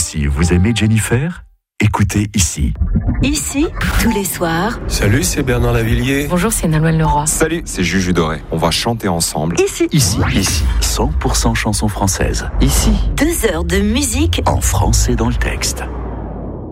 aussi, vous aimez Jennifer ? Écoutez ici. Ici, tous les soirs. Salut, c'est Bernard Lavillier. Bonjour, c'est Nolwenn Leroy. Salut, c'est Juju Doré. On va chanter ensemble. Ici. 100% chansons françaises. Ici. 2 heures de musique en français dans le texte.